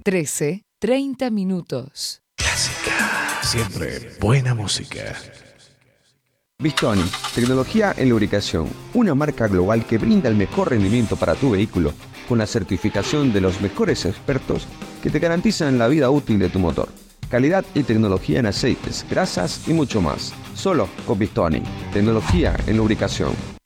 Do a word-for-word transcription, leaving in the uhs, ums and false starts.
trece, treinta minutos. Clásica. Siempre buena música. Bistoni, tecnología en lubricación, una marca global que brinda el mejor rendimiento para tu vehículo, con la certificación de los mejores expertos que te garantizan la vida útil de tu motor. Calidad y tecnología en aceites, grasas y mucho más. Solo con Bistoni, tecnología en lubricación.